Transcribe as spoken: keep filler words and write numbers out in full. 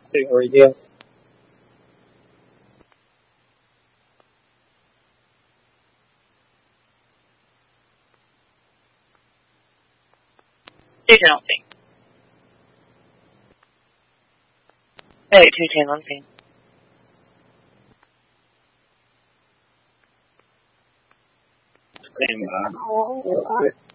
對我已經 two ten on ping. Hey, two ten on ping. Same, uh,